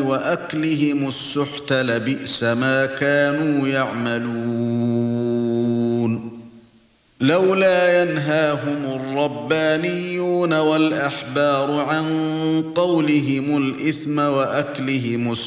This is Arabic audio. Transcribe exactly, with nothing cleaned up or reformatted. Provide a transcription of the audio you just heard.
وأكلهم السحت لبئس ما كانوا يعملون لولا ينهاهم الربانيون والأحبار عن قولهم الإثم وأكلهم السحت